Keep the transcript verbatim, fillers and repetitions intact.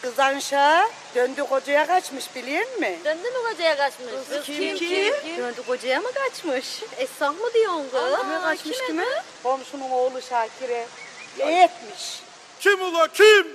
Kız Anşa döndü kocaya kaçmış biliyor musun? Döndü mü kocaya kaçmış? Kız kim, kim? Döndü kocaya mı kaçmış? Esnaf mı diyorsun kız? Kime kaçmış kime? Komşunun oğlu Şakir'e. Ne etmiş? Kim ula kim?